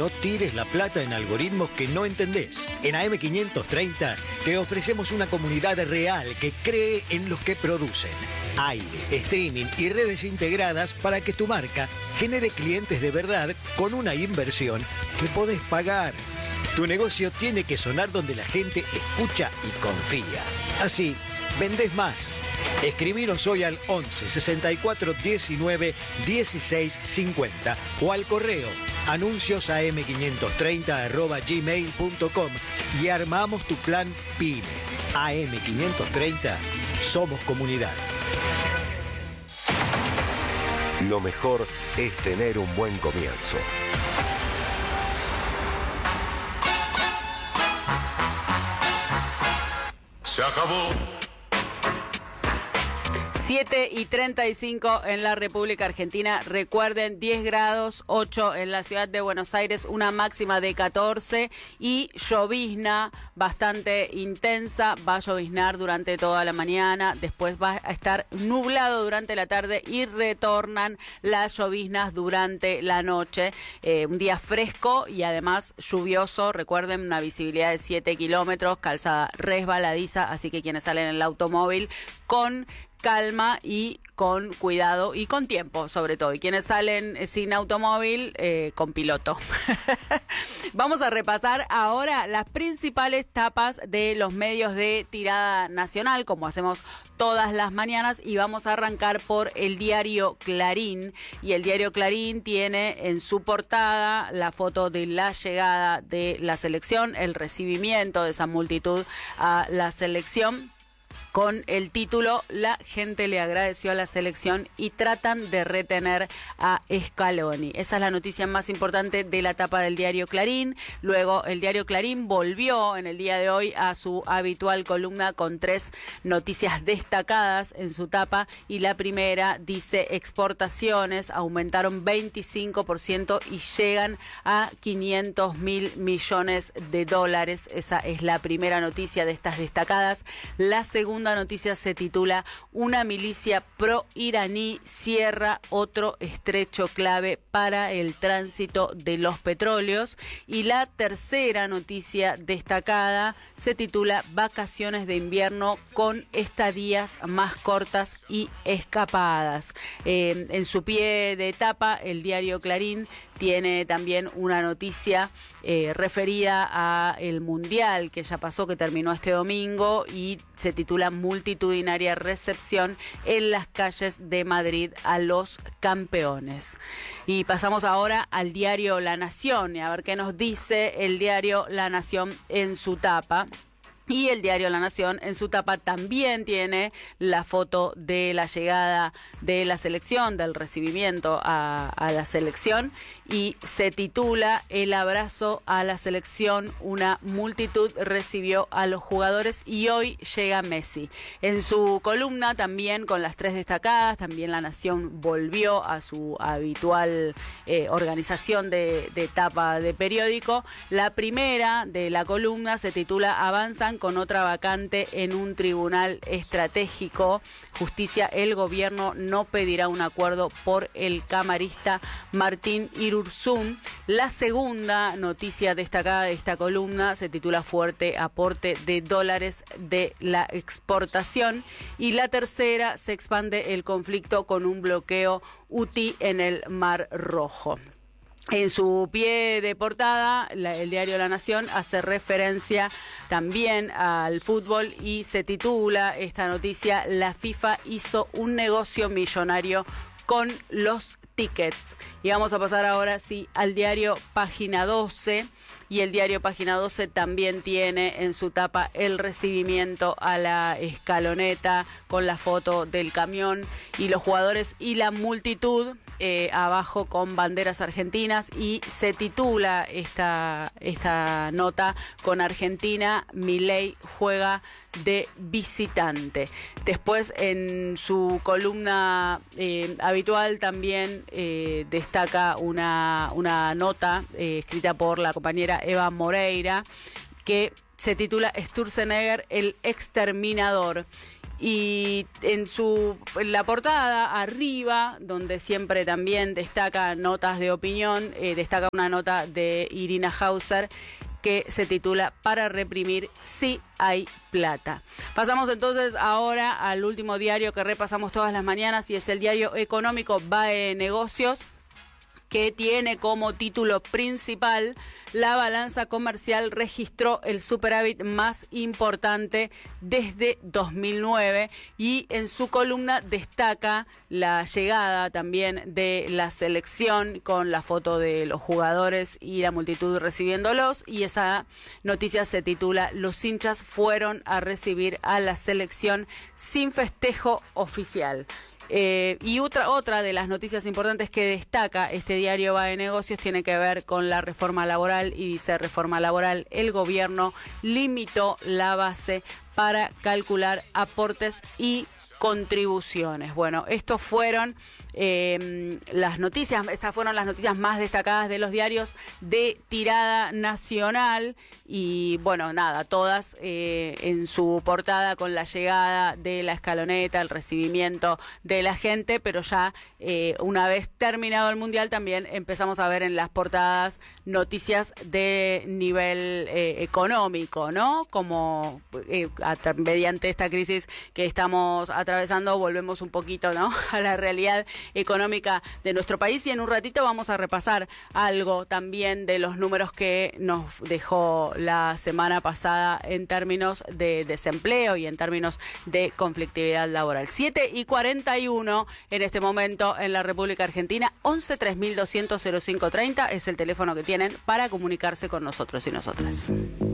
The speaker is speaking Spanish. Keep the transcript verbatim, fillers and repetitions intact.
no tires la plata en algoritmos que no entendés. En A M quinientos treinta te ofrecemos una comunidad real que cree en los que producen. Aire, streaming y redes integradas para que tu marca genere clientes de verdad con una inversión que podés pagar. Tu negocio tiene que sonar donde la gente escucha y confía. Así, vendés más. Escribinos hoy al once sesenta y cuatro diecinueve dieciséis cincuenta o al correo anuncios a m quinientos treinta arroba gmail punto com y armamos tu plan PYME. A M quinientos treinta, somos comunidad. Lo mejor es tener un buen comienzo. Se acabó. siete y treinta y cinco en la República Argentina. Recuerden, diez grados, ocho en la ciudad de Buenos Aires, una máxima de catorce y llovizna bastante intensa. Va a lloviznar durante toda la mañana, después va a estar nublado durante la tarde y retornan las lloviznas durante la noche. Eh, un día fresco y además lluvioso. Recuerden, una visibilidad de siete kilómetros, calzada resbaladiza, así que quienes salen en el automóvil con calma y con cuidado y con tiempo, sobre todo. Y quienes salen sin automóvil, eh, con piloto. Vamos a repasar ahora las principales tapas de los medios de tirada nacional, como hacemos todas las mañanas, y vamos a arrancar por el diario Clarín. Y el diario Clarín tiene en su portada la foto de la llegada de la selección, el recibimiento de esa multitud a la selección, con el título "La gente le agradeció a la selección y tratan de retener a Scaloni". Esa es la noticia más importante de la tapa del diario Clarín. Luego, el diario Clarín volvió en el día de hoy a su habitual columna con tres noticias destacadas en su tapa, y la primera dice: exportaciones aumentaron veinticinco por ciento y llegan a quinientos mil millones de dólares. Esa es la primera noticia de estas destacadas. La segunda La noticia se titula: una milicia pro-iraní cierra otro estrecho clave para el tránsito de los petróleos. Y la tercera noticia destacada se titula: vacaciones de invierno con estadías más cortas y escapadas. Eh, en su pie de tapa, el diario Clarín tiene también una noticia eh, referida a el Mundial que ya pasó, que terminó este domingo, y se titula: multitudinaria recepción en las calles de Madrid a los campeones. Y pasamos ahora al diario La Nación, y a ver qué nos dice el diario La Nación en su tapa. Y el diario La Nación en su tapa también tiene la foto de la llegada de la selección, del recibimiento a, a la selección, y se titula: el abrazo a la selección, una multitud recibió a los jugadores y hoy llega Messi. En su columna también, con las tres destacadas, también La Nación volvió a su habitual eh, organización de, de tapa de periódico. La primera de la columna se titula: avanzan con otra vacante en un tribunal estratégico. Justicia, el gobierno no pedirá un acuerdo por el camarista Martín Irurzún. La segunda noticia destacada de esta columna se titula: fuerte aporte de dólares de la exportación. Y la tercera: se expande el conflicto con un bloqueo hutí en el Mar Rojo. En su pie de portada, la, el diario La Nación hace referencia también al fútbol y se titula esta noticia: la FIFA hizo un negocio millonario con los tickets. Y vamos a pasar ahora sí al diario Página doce. Y el diario Página doce también tiene en su tapa el recibimiento a la escaloneta, con la foto del camión y los jugadores y la multitud, eh, abajo con banderas argentinas, y se titula esta, esta nota con Argentina: Milei juega de visitante. Después, en su columna eh, habitual también eh, destaca una, una nota eh, escrita por la compañera Eva Moreira, que se titula: Sturzenegger, el exterminador. Y en su en la portada, arriba, donde siempre también destaca notas de opinión, eh, destaca una nota de Irina Hauser que se titula "Para reprimir sí hay plata". Pasamos entonces ahora al último diario que repasamos todas las mañanas y es el diario económico B A E Negocios, que tiene como título principal: la balanza comercial registró el superávit más importante desde dos mil nueve, y en su columna destaca la llegada también de la selección con la foto de los jugadores y la multitud recibiéndolos, y esa noticia se titula "Los hinchas fueron a recibir a la selección sin festejo oficial". Eh, y otra, otra de las noticias importantes que destaca este diario B A E Negocios tiene que ver con la reforma laboral, y dice: reforma laboral, el gobierno limitó la base para calcular aportes y contribuciones. Bueno, estos fueron eh, las noticias, estas fueron las noticias más destacadas de los diarios de tirada nacional, y bueno, nada, todas eh, en su portada con la llegada de la escaloneta, el recibimiento de la gente, pero ya eh, una vez terminado el Mundial también empezamos a ver en las portadas noticias de nivel eh, económico, ¿no? Como eh, a, mediante esta crisis que estamos atravesando, volvemos un poquito, ¿no?, a la realidad económica de nuestro país, y en un ratito vamos a repasar algo también de los números que nos dejó la semana pasada en términos de desempleo y en términos de conflictividad laboral. siete y cuarenta y uno en este momento en la República Argentina. Once tres mil doscientos cero cinco treinta es el teléfono que tienen para comunicarse con nosotros y nosotras.